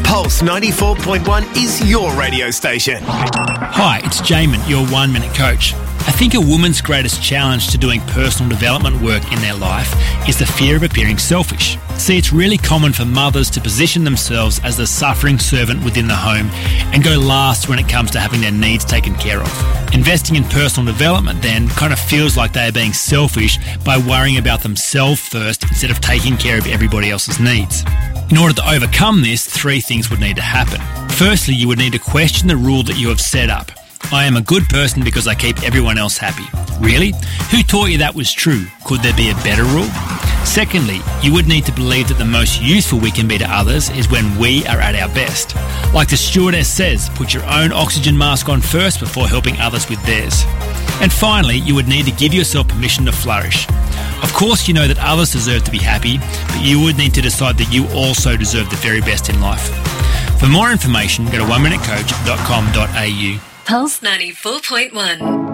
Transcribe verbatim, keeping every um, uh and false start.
Pulse ninety-four point one is your radio station. Hi, it's Jamin, your one-minute coach. I think a woman's greatest challenge to doing personal development work in their life is the fear of appearing selfish. See, it's really common for mothers to position themselves as the suffering servant within the home and go last when it comes to having their needs taken care of. Investing in personal development then kind of feels like they are being selfish by worrying about themselves first instead of taking care of everybody else's needs. In order to overcome this, three things would need to happen. Firstly, you would need to question the rule that you have set up. I am a good person because I keep everyone else happy. Really? Who taught you that was true? Could there be a better rule? Secondly, you would need to believe that the most useful we can be to others is when we are at our best. Like the stewardess says, put your own oxygen mask on first before helping others with theirs. And finally, you would need to give yourself permission to flourish. Of course, you know that others deserve to be happy, but you would need to decide that you also deserve the very best in life. For more information, go to one minute coach dot com dot a u. Pulse ninety-four point one.